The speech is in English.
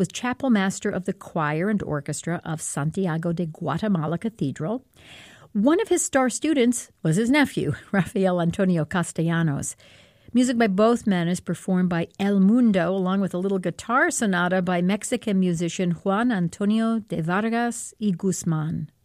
was chapel master of the choir and orchestra of Santiago de Guatemala Cathedral. One of his star students was his nephew, Rafael Antonio Castellanos. Music by both men is performed by El Mundo, along with a little guitar sonata by Mexican musician Juan Antonio de Vargas y Guzman.